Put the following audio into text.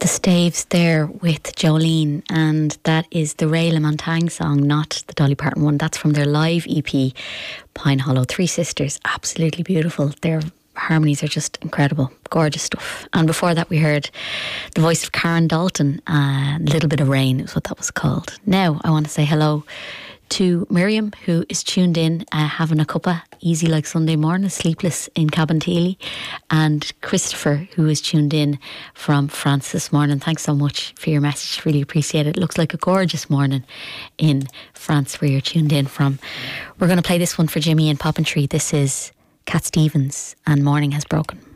Staves there with Jolene, and that is the Ray LaMontagne song, not the Dolly Parton one. That's from their live EP, Pine Hollow. Three sisters, absolutely beautiful. Their harmonies are just incredible, gorgeous stuff. And before that we heard the voice of Karen Dalton, A Little Bit of Rain is what that was called. Now I want to say hello to Miriam, who is tuned in, having a cuppa, easy like Sunday morning, sleepless in Cabinteely, and Christopher, who is tuned in from France this morning. Thanks so much for your message, really appreciate it. It looks like a gorgeous morning in France where you're tuned in from. We're going to play this one for Jimmy and Poppintree. This is Cat Stevens and Morning Has Broken.